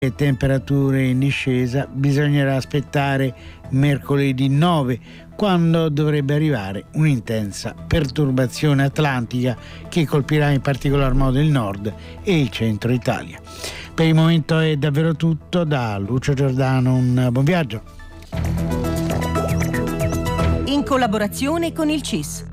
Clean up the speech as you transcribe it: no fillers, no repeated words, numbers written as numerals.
e temperature in discesa. Bisognerà aspettare mercoledì 9, quando dovrebbe arrivare un'intensa perturbazione atlantica che colpirà in particolar modo il nord e il centro Italia. Per il momento è davvero tutto. Da Lucio Giordano un buon viaggio. In collaborazione con il CIS.